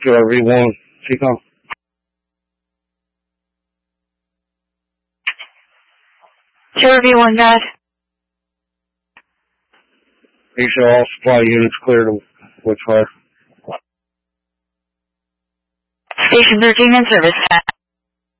QRV1, TCOM. QRV1, guys. You show all supply units clear to Woodsfire. Station 13 in service.